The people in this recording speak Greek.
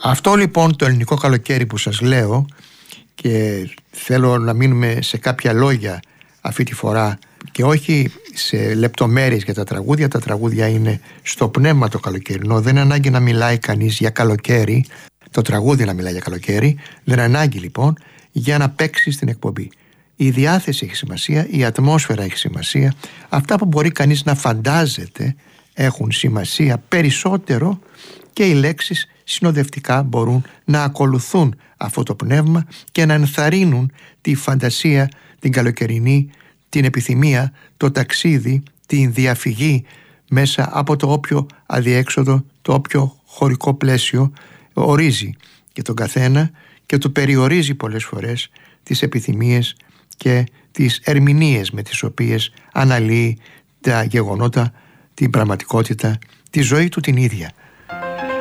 Αυτό λοιπόν το ελληνικό καλοκαίρι που σας λέω, και θέλω να μείνουμε σε κάποια λόγια αυτή τη φορά και όχι σε λεπτομέρειες για τα τραγούδια. Τα τραγούδια είναι στο πνεύμα το καλοκαιρινό. Δεν είναι ανάγκη να μιλάει κανείς για καλοκαίρι, το τραγούδι να μιλάει για καλοκαίρι. Δεν είναι ανάγκη λοιπόν για να παίξει στην εκπομπή. Η διάθεση έχει σημασία, η ατμόσφαιρα έχει σημασία. Αυτά που μπορεί κανείς να φαντάζεται έχουν σημασία περισσότερο, και οι λέξεις συνοδευτικά μπορούν να ακολουθούν αυτό το πνεύμα και να ενθαρρύνουν τη φαντασία, την καλοκαιρινή, την επιθυμία, το ταξίδι, την διαφυγή μέσα από το όποιο αδιέξοδο, το όποιο χωρικό πλαίσιο ορίζει και τον καθένα και του περιορίζει πολλές φορές τις επιθυμίες και τις ερμηνείες με τις οποίες αναλύει τα γεγονότα, την πραγματικότητα, τη ζωή του την ίδια.